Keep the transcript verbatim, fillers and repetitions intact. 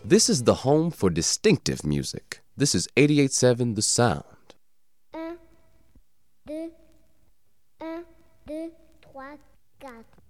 This is the home for distinctive music. This is eighty-eight point seven The Sound. Un, deux, un, deux, trois, quatre.